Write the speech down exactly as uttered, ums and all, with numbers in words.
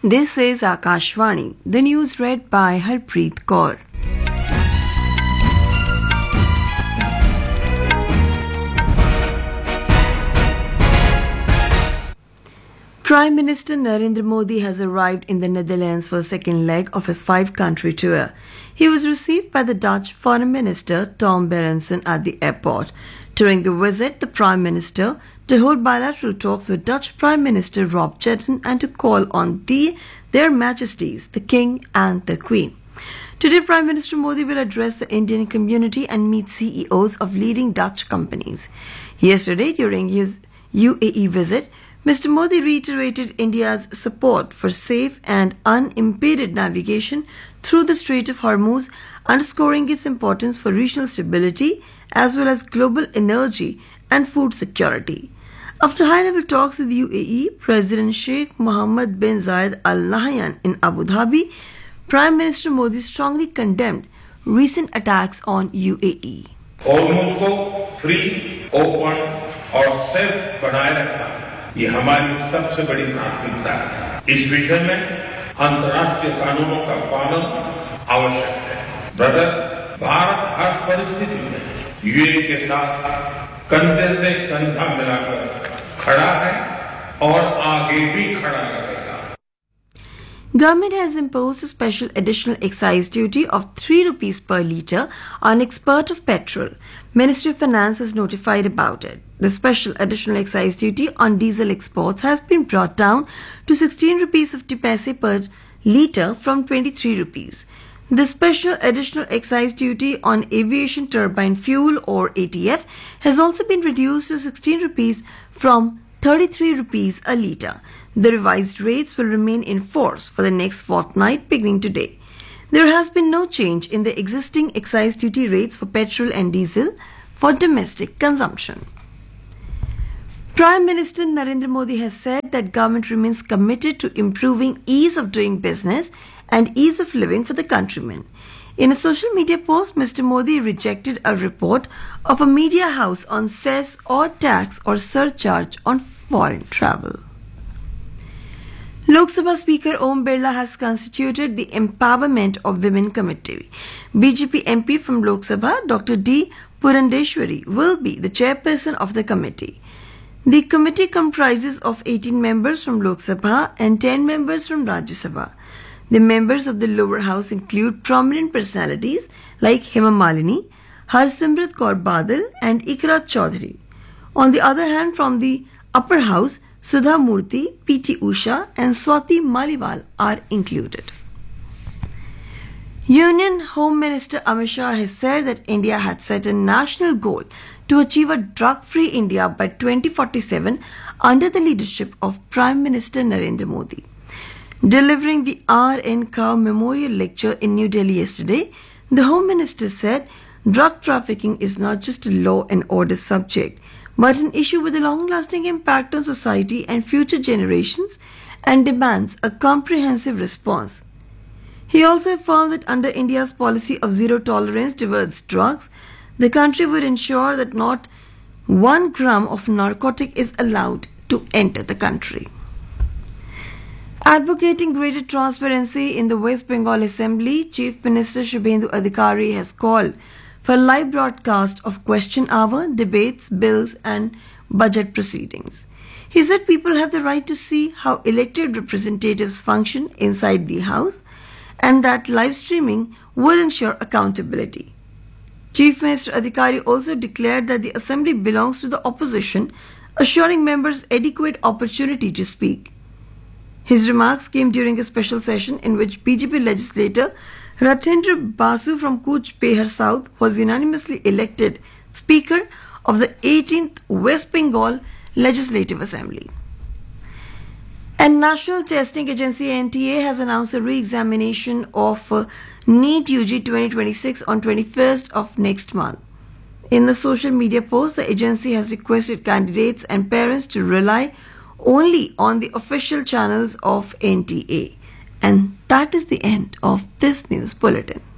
This is Akashvani, the news read by Harpreet Kaur. Prime Minister Narendra Modi has arrived in the Netherlands for the second leg of his five-country tour. He was received by the Dutch Foreign Minister Tom Berendsen at the airport. During the visit, the Prime Minister to hold bilateral talks with Dutch Prime Minister Rob Jetten and to call on the, their Majesties, the King and the Queen. Today, Prime Minister Modi will address the Indian community and meet C E Os of leading Dutch companies. Yesterday, during his U A E visit, Mister Modi reiterated India's support for safe and unimpeded navigation through the Strait of Hormuz, underscoring its importance for regional stability as well as global energy and food security. After high-level talks with U A E, President Sheikh Mohammed bin Zayed Al Nahyan in Abu Dhabi, Prime Minister Modi strongly condemned recent attacks on U A E. Hormuz को free, open और safe बनाए रखना ये हमारी सबसे बड़ी प्राथमिकता है। इस विषय में अंतर्राष्ट्रीय कानूनों का पालन आवश्यक है। ब्रदर, भारत हर परिस्थिति में यूएई के साथ कंधे से कंधा मिलाकर खड़ा है और आगे भी खड़ा रहेगा। Government has imposed a special additional excise duty of three rupees per litre on export of petrol. Ministry of Finance has notified about it. The special additional excise duty on diesel exports has been brought down to sixteen rupees fifty paise per litre from twenty-three rupees. The special additional excise duty on aviation turbine fuel or A T F has also been reduced to sixteen rupees from thirty-three rupees a litre. The revised rates will remain in force for the next fortnight beginning today. There has been no change in the existing excise duty rates for petrol and diesel for domestic consumption. Prime Minister Narendra Modi has said that government remains committed to improving ease of doing business and ease of living for the countrymen. In a social media post, Mister Modi rejected a report of a media house on cess or tax or surcharge on foreign travel. Lok Sabha Speaker Om Birla has constituted the Empowerment of Women Committee. B J P M P from Lok Sabha, Doctor D. Purandeshwari, will be the chairperson of the committee. The committee comprises of eighteen members from Lok Sabha and ten members from Rajya Sabha. The members of the lower house include prominent personalities like Hema Malini, Harsimrat Kaur Badal and Ikra Chaudhary. On the other hand, from the upper house, Sudha Murthy, P T Usha and Swati Maliwal are included. Union Home Minister Amit Shah has said that India had set a national goal to achieve a drug-free India by twenty forty-seven under the leadership of Prime Minister Narendra Modi. Delivering the R N Kaur Memorial Lecture in New Delhi yesterday, the Home Minister said drug trafficking is not just a law and order subject, but an issue with a long-lasting impact on society and future generations and demands a comprehensive response. He also affirmed that under India's policy of zero tolerance towards drugs, the country would ensure that not one gram of narcotic is allowed to enter the country. Advocating greater transparency in the West Bengal Assembly, Chief Minister Shubhendu Adhikari has called for live broadcast of question hour, debates, bills and budget proceedings. He said people have the right to see how elected representatives function inside the House and that live streaming will ensure accountability. Chief Minister Adhikari also declared that the Assembly belongs to the opposition, assuring members adequate opportunity to speak. His remarks came during a special session in which B J P legislator Rathendra Basu from Cooch Behar South was unanimously elected Speaker of the eighteenth West Bengal Legislative Assembly. And National Testing Agency N T A has announced a re-examination of uh, NEET U G twenty twenty-six on twenty-first of next month. In the social media post, the agency has requested candidates and parents to rely only on the official channels of N T A. And that is the end of this news bulletin.